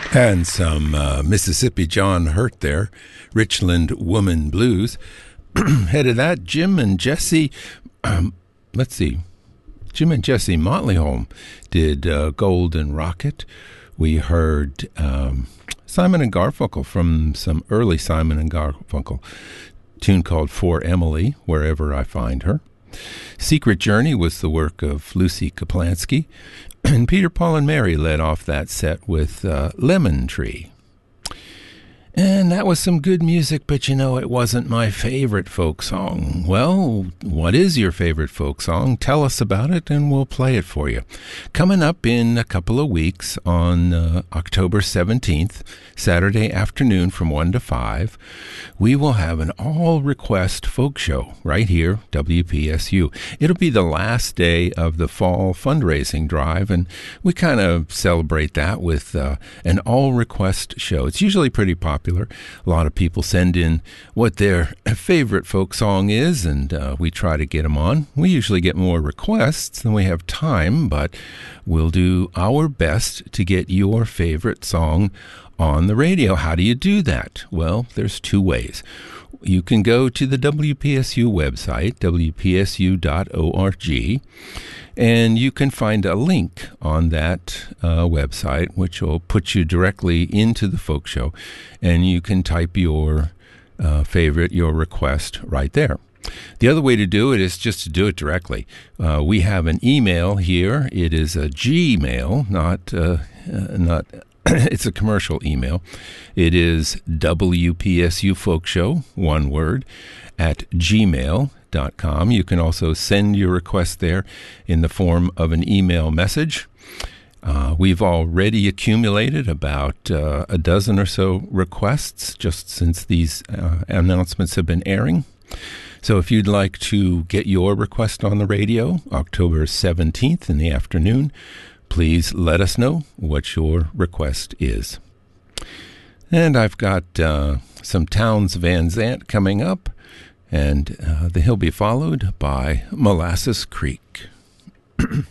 And some Mississippi John Hurt there, Richland Woman Blues. Ahead of that, Jim and Jesse, Jim and Jesse Motleyholm did Golden Rocket. We heard Simon and Garfunkel from some early Simon and Garfunkel, tune called For Emily, Wherever I Find Her. Secret Journey was the work of Lucy Kaplansky, and Peter, Paul, and Mary led off that set with Lemon Tree. And that was some good music, but it wasn't my favorite folk song. Well, what is your favorite folk song? Tell us about it and we'll play it for you. Coming up in a couple of weeks on October 17th, Saturday afternoon from 1 to 5, we will have an all-request folk show right here, WPSU. It'll be the last day of the fall fundraising drive, and we kind of celebrate that with an all-request show. It's usually pretty popular. A lot of people send in what their favorite folk song is, and we try to get them on. We usually get more requests than we have time, but we'll do our best to get your favorite song on the radio. How do you do that? Well, there's two ways. You can go to the WPSU website, wpsu.org, and you can find a link on that website, which will put you directly into the folk show, and you can type your favorite, your request right there. The other way to do it is just to do it directly. We have an email here. It is a Gmail, not it's a commercial email. It is WPSUfolkshow, one word, at gmail.com. You can also send your request there in the form of an email message. We've already accumulated about a dozen or so requests just since these announcements have been airing. So if you'd like to get your request on the radio, October 17th in the afternoon, please let us know what your request is. And I've got some Townes Van Zandt coming up, and he'll be followed by Molasses Creek.